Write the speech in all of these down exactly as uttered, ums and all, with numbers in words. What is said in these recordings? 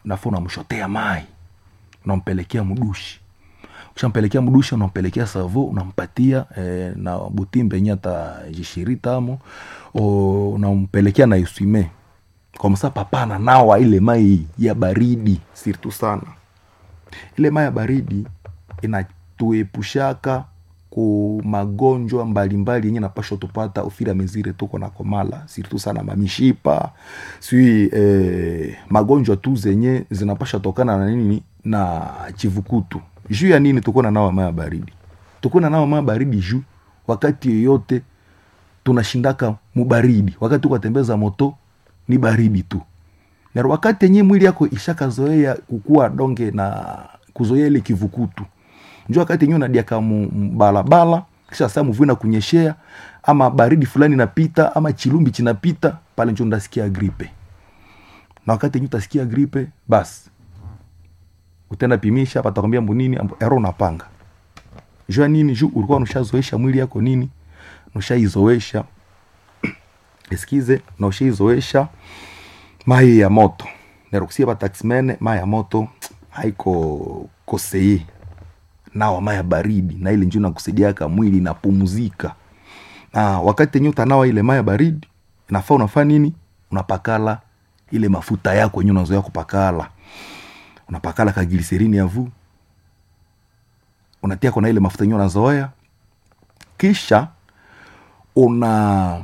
nafaa unamshotea mai, unampelekea mdushi. Ukishampelekea mdushi unampelekea savo, unampatia eh, na butimbe nyata jishirita amo, o unampelekea na iswime. Kwa msa papa na nawa ile mai ya baridi sirtu sana. Ile mai ya baridi inatuepushaka ku magonjwa mbalimbali yenye napasha tupata ufira mezire tuko na komala sirtu sana mamishipa sui eh, magonjwa tu zenye zinapasha tokana na nini na chivukutu. Juu ya nini tuko na nawa mai ya baridi? Tuko na nawa mai ya baridi juu wakati yoyote tunashindaka mubaridi, wakati tuko tembeza moto ni baridi tu. Na wakati yenye mwili yako ishakazoea kukua donge na kuzoea ile kivukutu, njoo wakati yenye unadia kama balabala kisha saa mvua kunyeshea ama baridi fulani inapita ama chilumbi chinapita, pale njoo ndasikia gripe. Na wakati yenye utasikia gripe, basi utaenda pimisha, patakwambia mbu nini, ero unapanga. Njoo nini, njoo ulikuwa unashazoesha mwili yako nini, unashaizoesha eskize na ushaizoesha mai ya moto. Nerokusia ba taximene mai ya moto haiko kosei nawa mai ya baridi, na ile njoo nakusaidia ka mwili na pumzika. Na wakati yenyewe utanawa ile mai ya baridi, inafaa unafanya nini? Unapakala ile mafuta yako yenyewe unazoea kupakala. Unapakala ka glycerin ya vu, unatia kwa ile mafuta yenyewe unazoea, kisha una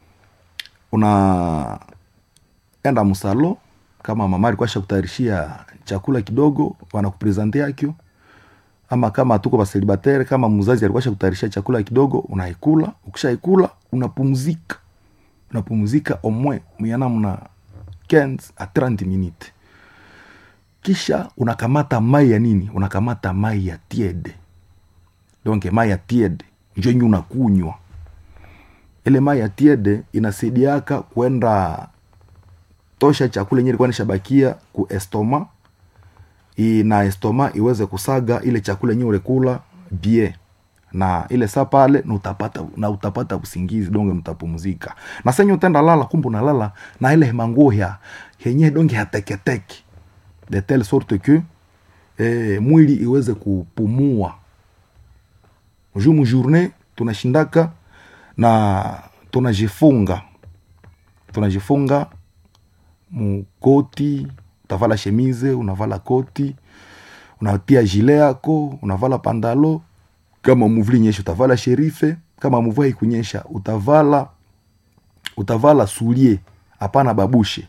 una enda musalo kama mama alikuwa shakutayarishia chakula kidogo wanakupresentea kio, ama kama tuko ba celibatere kama mzazi alikuwa shakutayarishia chakula kidogo unaikula. Ukishaikula unapumzika, unapumzika omwe muyana mna quinze a trente minutes, kisha unakamata mai ya nini, unakamata mai ya tiede. Donc mai ya tiede njoo nyu unakunywa. Ile mai ya tiede inasaidiaka kwenda tosha chakula yenyewe ilikuwa nishabakia ku estoma, ina estoma iweze kusaga ile chakula yenyewe ulikula bien, na ile saa pale na utapata na utapata usingizi donge mtapumzika. Na sasa utenda lala, kumbu na lala na ile manguo ya yenyewe donge hateketeki de telle sorte que eh, mwili iweze kupumua. Jumu journée tunashindaka na tunajifunga tunajifunga mukoti, utavala chemise, unavala koti, unatia gilet yako, unavala pandalo. Kama mvuli nyesha utavala sherife, kama mvua ikunyesha utavala utavala soulier, hapana babushe.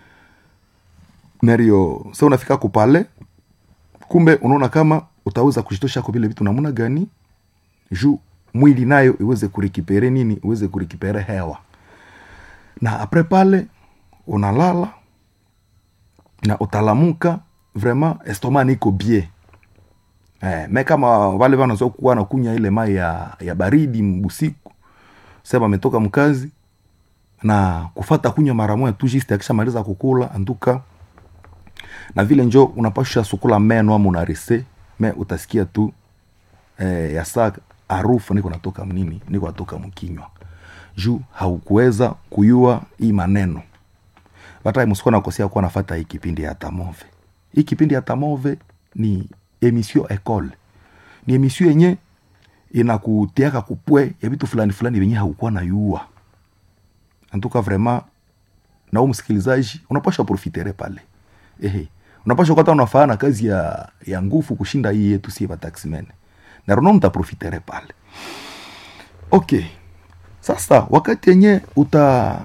Nerio sasa unafika kupale, kumbe unaona kama utaweza kujitosha kwa vile vitu namna gani juu mwili nayo iweze kurekipere nini, iweze kurekipere hewa. Na apres pale unalala na utalamuka vraiment estomac niko bien. Eh, me kama wale wanazo kuwa na kunya ile mai ya, ya baridi mbusiku, sema ametoka mkazi na kufata kunywa mara moja tu juste akishamaliza kukula anduka, na vile njoo unapasha sukula meno ama unarise, me utasikia tu eh, ya saa harufu niko natoka mnini, niko natoka mkinywa. Juu haukuweza kuyua hii maneno. Batai musiko na kosia kwa nafata hii kipindi ya Tamove. Hii kipindi ya Tamove ni emission école. Ni emission yenye inakutiaka kupwe ya vitu fulani fulani venye haukuwa na yua. Antuka vraiment na umsikilizaji unapaswa profitere pale. Ehe. Unapaswa kata unafanya kazi ya ya nguvu kushinda hii yetu si ba taximene. Na rono mtaprofitere pale. Okay. Sasa wakati yenye uta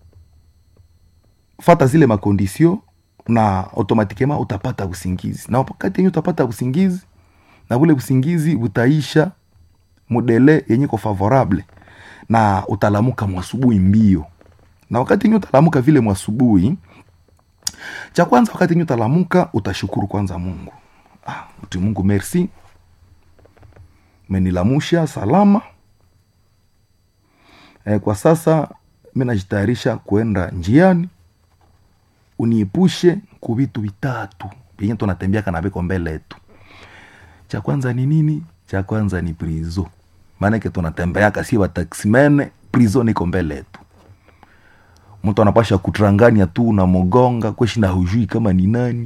fata zile makondisio na automatiquement utapata usingizi. Na wakati yenye utapata usingizi na ule usingizi utaisha modele yenye ko favorable na utalamuka mwasubuhi mbio. Na wakati yenye utalamuka vile mwasubuhi, cha kwanza wakati yenye utalamuka utashukuru kwanza Mungu. Ah, uti Mungu merci. Menilamusha salama. E, kwa sasa mimi najitayarisha kuenda njiani. Uniepushe ku vitu vitatu yenye tunatembea kana beko mbele yetu. Cha kwanza ni nini? Cha kwanza ni prison. Maana yake tunatembea kasi wa taximene, prison iko mbele yetu. Mtu anapasha kutrangania tu na mogonga kwa shinda hujui kama ni nani.